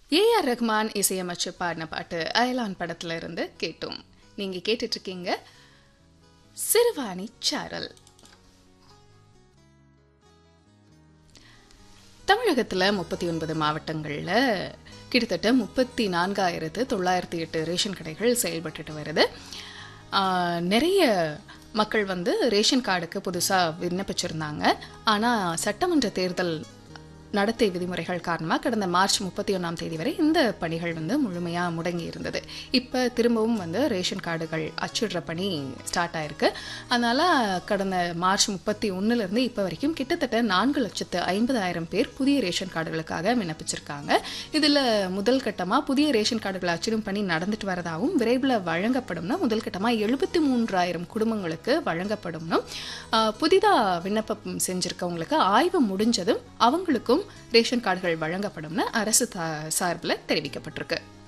AR Rahman இசையமைச்சு பாடின பாட்டு அயலான் படத்துல இருந்து கேட்டோம். நீங்க கேட்டுட்டு இருக்கீங்க சிறுவாணி சாரல். தமிழகத்தில் 39 மாவட்டங்களில் கிட்டத்தட்ட 34,908 ரேஷன் கடைகள் செயல்பட்டு வருது. நிறைய மக்கள் ரேஷன் கார்டுக்கு புதுசாக விண்ணப்பிச்சிருந்தாங்க. ஆனால் சட்டமன்ற தேர்தல் நடத்தை விதிமுறைகள் காரணமாக கடந்த மார்ச் 31 வரை இந்த பணிகள் முழுமையாக முடங்கி இருந்தது. இப்போ திரும்பவும் ரேஷன் கார்டுகள் அச்சிடுற பணி ஸ்டார்ட் ஆயிருக்கு. அதனால் கடந்த மார்ச் 31 இப்போ வரைக்கும் கிட்டத்தட்ட 4,50,000 பேர் புதிய ரேஷன் கார்டுகளுக்காக விண்ணப்பிச்சிருக்காங்க. இதில் முதல் கட்டமாக புதிய ரேஷன் கார்டுகளை அச்சிடும் பணி நடந்துட்டு வரதாகவும் விரைவில் வழங்கப்படும்னா முதல் கட்டமாக 73,000 குடும்பங்களுக்கு வழங்கப்படும்னும், புதிதாக விண்ணப்பம் செஞ்சுருக்கவங்களுக்கு ஆய்வு முடிஞ்சதும் அவங்களுக்கும் ரேஷன் கார்டுகள் வழங்கப்படும்னு அரசு சார்பில் தெரிவிக்கப்பட்டிருக்கு.